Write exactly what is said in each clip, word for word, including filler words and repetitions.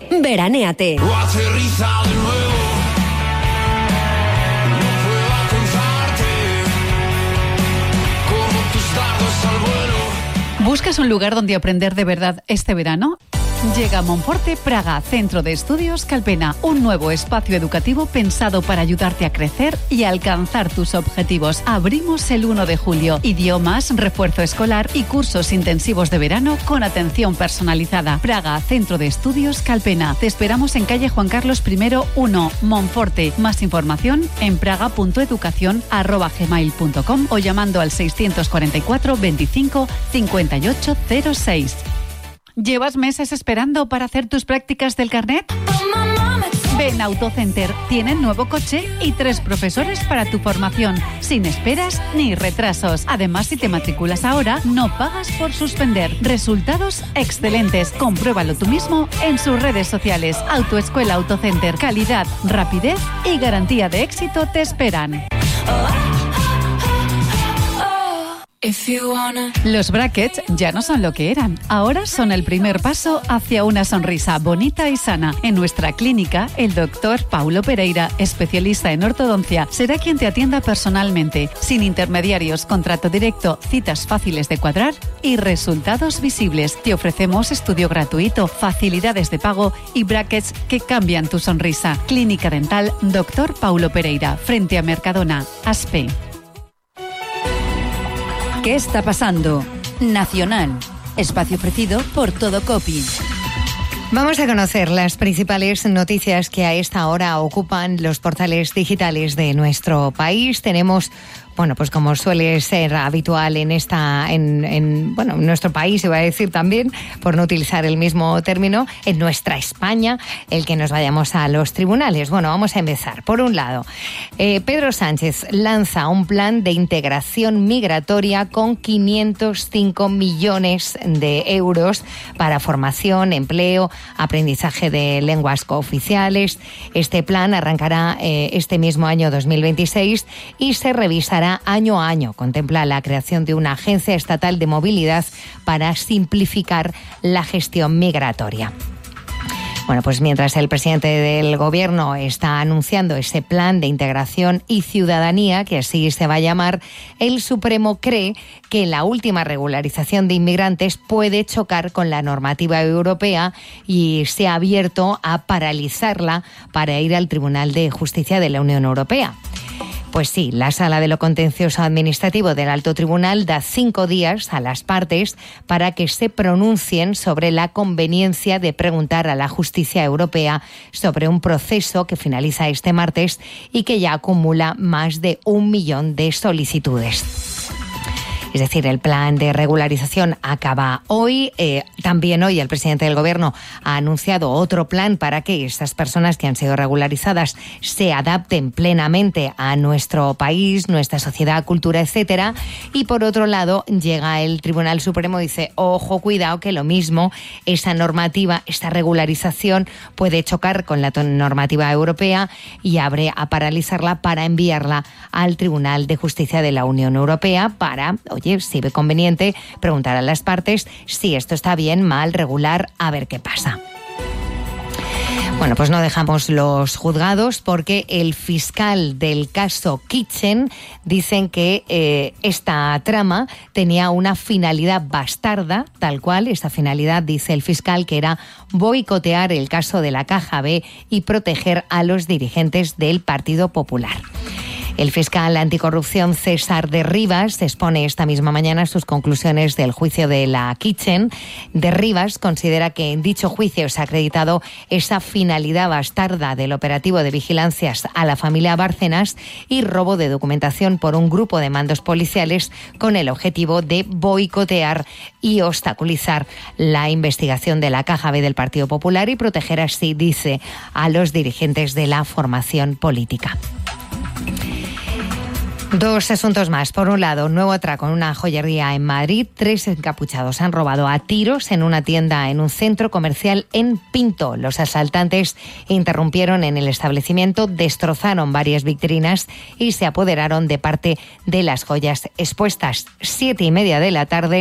Veranéate. O aterriza de nuevo. No puedo alcanzarte. Como tus dardos al vuelo. ¿Buscas un lugar donde aprender de verdad este verano? Llega a Monforte Praga, Centro de Estudios Calpena, un nuevo espacio educativo pensado para ayudarte a crecer y alcanzar tus objetivos. Abrimos el uno de julio. Idiomas, refuerzo escolar y cursos intensivos de verano con atención personalizada. Praga, Centro de Estudios Calpena. Te esperamos en calle Juan Carlos primero uno, Monforte. Más información en praga punto educación arroba gmail punto com o llamando al seiscientos cuarenta y cuatro veinticinco cincuenta y ocho cero seis. ¿Llevas meses esperando para hacer tus prácticas del carnet? Ven a Autocenter. Tienen nuevo coche y tres profesores para tu formación, sin esperas ni retrasos. Además, si te matriculas ahora, no pagas por suspender. Resultados excelentes. Compruébalo tú mismo en sus redes sociales. Autoescuela Autocenter. Calidad, rapidez y garantía de éxito te esperan. Los brackets ya no son lo que eran. Ahora son el primer paso hacia una sonrisa bonita y sana. En nuestra clínica, el doctor Paulo Pereira, especialista en ortodoncia, será quien te atienda personalmente, sin intermediarios, contrato directo, citas fáciles de cuadrar y resultados visibles. Te ofrecemos estudio gratuito, facilidades de pago y brackets que cambian tu sonrisa. Clínica Dental doctor Paulo Pereira, frente a Mercadona, Aspe. ¿Qué está pasando? Nacional. Espacio ofrecido por Todocopy. Vamos a conocer las principales noticias que a esta hora ocupan los portales digitales de nuestro país. Tenemos, bueno, pues como suele ser habitual en esta, en, en bueno, en nuestro país, iba a decir también, por no utilizar el mismo término, en nuestra España, el que nos vayamos a los tribunales. Bueno, vamos a empezar. Por un lado, eh, Pedro Sánchez lanza un plan de integración migratoria con quinientos cinco millones de euros para formación, empleo, aprendizaje de lenguas cooficiales. Este plan arrancará eh, este mismo año dos mil veintiséis y se revisará año a año. Contempla la creación de una agencia estatal de movilidad para simplificar la gestión migratoria. Bueno, pues mientras el presidente del Gobierno está anunciando ese plan de integración y ciudadanía, que así se va a llamar, el Supremo cree que la última regularización de inmigrantes puede chocar con la normativa europea y se ha abierto a paralizarla para ir al Tribunal de Justicia de la Unión Europea. Pues sí, la Sala de lo Contencioso Administrativo del Alto Tribunal da cinco días a las partes para que se pronuncien sobre la conveniencia de preguntar a la justicia europea sobre un proceso que finaliza este martes y que ya acumula más de un millón de solicitudes. Es decir, el plan de regularización acaba hoy. Eh, también hoy el presidente del Gobierno ha anunciado otro plan para que estas personas que han sido regularizadas se adapten plenamente a nuestro país, nuestra sociedad, cultura, etcétera. Y por otro lado, llega el Tribunal Supremo y dice, ojo, cuidado, que lo mismo, esa normativa, esta regularización puede chocar con la normativa europea y abre a paralizarla para enviarla al Tribunal de Justicia de la Unión Europea para, oye, si ve conveniente, preguntar a las partes si esto está bien, mal, regular, a ver qué pasa. Bueno, pues no dejamos los juzgados porque el fiscal del caso Kitchen dicen que eh, esta trama tenía una finalidad bastarda, tal cual. Esta finalidad, dice el fiscal, que era boicotear el caso de la Caja B y proteger a los dirigentes del Partido Popular. El fiscal anticorrupción César de Rivas expone esta misma mañana sus conclusiones del juicio de la Kitchen. De Rivas considera que en dicho juicio se ha acreditado esa finalidad bastarda del operativo de vigilancias a la familia Bárcenas y robo de documentación por un grupo de mandos policiales con el objetivo de boicotear y obstaculizar la investigación de la Caja B del Partido Popular y proteger así, dice, a los dirigentes de la formación política. Dos asuntos más. Por un lado, nuevo atraco en una joyería en Madrid. Tres encapuchados han robado a tiros en una tienda en un centro comercial en Pinto. Los asaltantes interrumpieron en el establecimiento, destrozaron varias vitrinas y se apoderaron de parte de las joyas expuestas. Siete y media de la tarde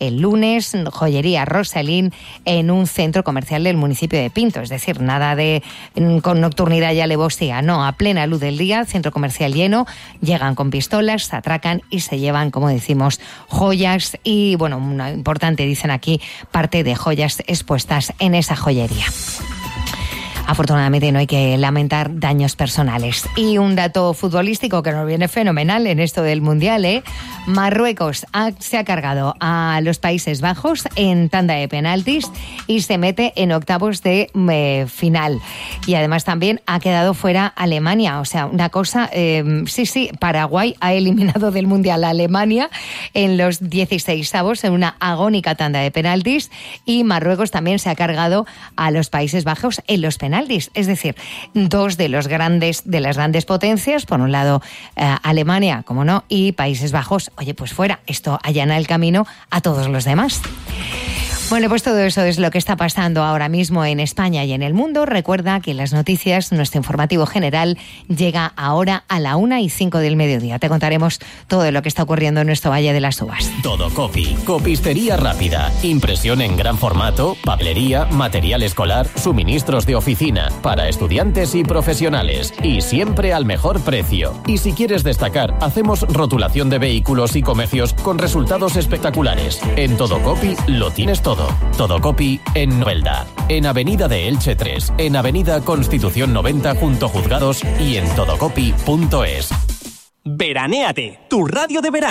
el lunes, joyería Rosalín en un centro comercial del municipio de Pinto. Es decir, nada de con nocturnidad y alevosía, no, a plena luz del día, centro comercial lleno, llegan con pistolas, atracan y se llevan, como decimos, joyas y, bueno, una importante, dicen aquí, parte de joyas expuestas en esa joyería. Afortunadamente no hay que lamentar daños personales. Y un dato futbolístico que nos viene fenomenal en esto del Mundial, ¿eh? Marruecos ha, se ha cargado a los Países Bajos en tanda de penaltis y se mete en octavos de eh, final. Y además también ha quedado fuera Alemania. O sea, una cosa, eh, sí, sí, Paraguay ha eliminado del Mundial a Alemania en los dieciseisavos en una agónica tanda de penaltis, y Marruecos también se ha cargado a los Países Bajos en los penaltis. Es decir, dos de los grandes de las grandes potencias, por un lado eh, Alemania, como no, y Países Bajos, oye, pues fuera. Esto allana el camino a todos los demás. Bueno, pues todo eso es lo que está pasando ahora mismo en España y en el mundo. Recuerda que las noticias, nuestro informativo general, llega ahora a la una y cinco del mediodía. Te contaremos todo lo que está ocurriendo en nuestro Valle de las Uvas. Todo Copy, copistería rápida, impresión en gran formato, papelería, material escolar, suministros de oficina, para estudiantes y profesionales, y siempre al mejor precio. Y si quieres destacar, hacemos rotulación de vehículos y comercios con resultados espectaculares. En Todo Copy lo tienes todo. Todo Copy en Novelda, en Avenida de Elche tres, en Avenida Constitución noventa junto Juzgados y en todocopy punto es. Veranéate, tu radio de verano.